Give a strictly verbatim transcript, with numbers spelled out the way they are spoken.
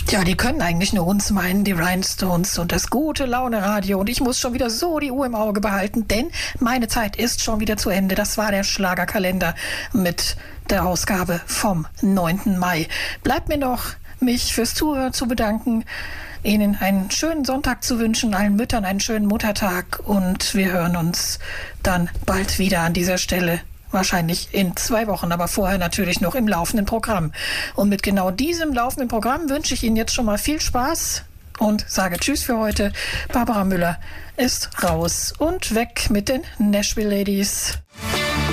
Ja, die können eigentlich nur uns meinen, die Rhinestones und das gute Laune-Radio. Und ich muss schon wieder so die Uhr im Auge behalten, denn meine Zeit ist schon wieder zu Ende. Das war der Schlagerkalender mit der Ausgabe vom neunten Mai. Bleibt mir noch, mich fürs Zuhören zu bedanken, Ihnen einen schönen Sonntag zu wünschen, allen Müttern einen schönen Muttertag. Und wir hören uns dann bald wieder an dieser Stelle. Wahrscheinlich in zwei Wochen, aber vorher natürlich noch im laufenden Programm. Und mit genau diesem laufenden Programm wünsche ich Ihnen jetzt schon mal viel Spaß und sage Tschüss für heute. Barbara Müller ist raus und weg mit den Nashville Ladies.